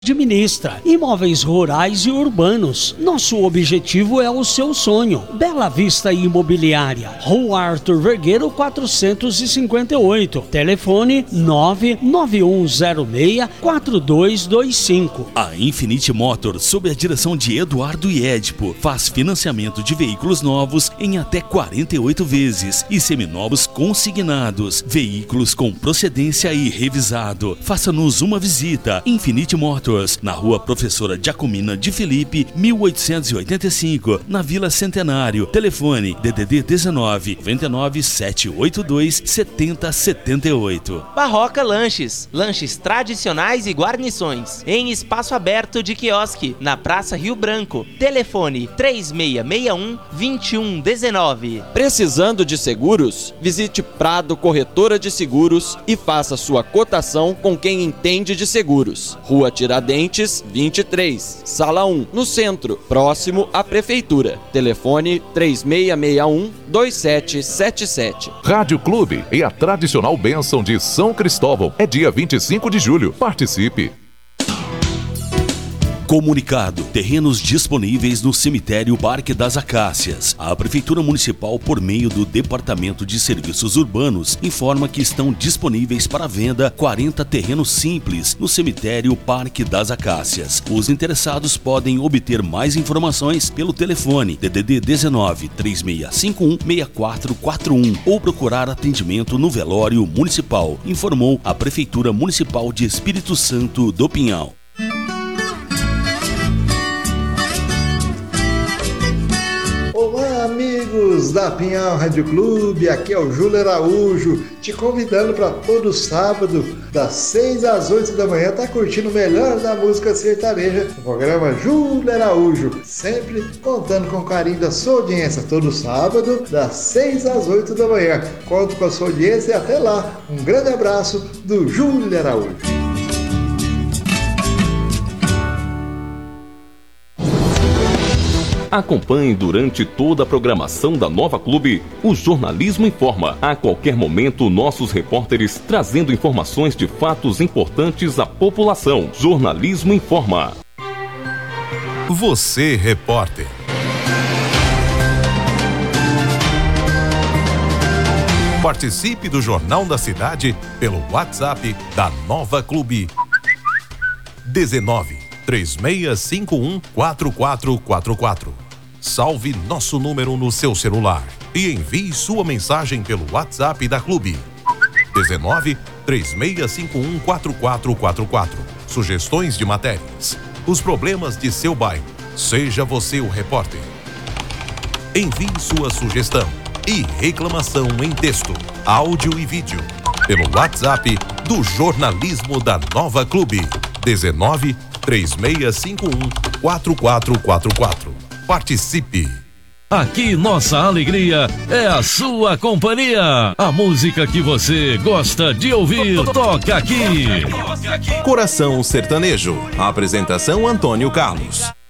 Administra imóveis rurais e urbanos. Nosso objetivo é o seu sonho. Bela Vista Imobiliária, Rua Arthur Vergueiro 458. Telefone 99106-4225. A Infinity Motors, sob a direção de Eduardo e Edipo, faz financiamento de veículos novos em até 48 vezes e seminovos consignados. Veículos com procedência e revisado. Faça-nos uma visita. Infinity Motors, na Rua Professora Giacomina de Felipe, 1885, na Vila Centenário. Telefone DDD 19 99 782 7078. Barroca Lanches, lanches tradicionais e guarnições, em espaço aberto de quiosque, na Praça Rio Branco. Telefone 3661-2119. Precisando de seguros? Visite Prado Corretora de Seguros e faça sua cotação com quem entende de seguros. Rua Tiradentes 23, Sala 1, no centro, próximo à Prefeitura. Telefone 3661-2777. Rádio Clube e a tradicional bênção de São Cristóvão. É dia 25 de julho. Participe! Comunicado: terrenos disponíveis no cemitério Parque das Acácias. A Prefeitura Municipal, por meio do Departamento de Serviços Urbanos, informa que estão disponíveis para venda 40 terrenos simples no cemitério Parque das Acácias. Os interessados podem obter mais informações pelo telefone DDD 19 3651 6441 ou procurar atendimento no velório municipal, informou a Prefeitura Municipal de Espírito Santo do Pinhal. Olá, amigos da Pinhal Rádio Clube, aqui é o Júlio Araújo, te convidando para todo sábado, das 6 às 8 da manhã, tá curtindo o melhor da música sertaneja, no programa Júlio Araújo, sempre contando com o carinho da sua audiência, todo sábado, das 6 às 8 da manhã. Conto com a sua audiência e até lá. Um grande abraço do Júlio Araújo. Acompanhe durante toda a programação da Nova Clube o Jornalismo Informa. A qualquer momento, nossos repórteres trazendo informações de fatos importantes à população. Jornalismo Informa. Você, repórter. Participe do Jornal da Cidade pelo WhatsApp da Nova Clube. 19 3651 4444. Salve nosso número no seu celular e envie sua mensagem pelo WhatsApp da Clube. 19 3651 4444. Sugestões de matérias. Os problemas de seu bairro. Seja você o repórter. Envie sua sugestão e reclamação em texto, áudio e vídeo pelo WhatsApp do Jornalismo da Nova Clube. 19 3651 4444. Participe! Aqui nossa alegria é a sua companhia. A música que você gosta de ouvir, toca aqui. Coração Sertanejo. Apresentação Antônio Carlos.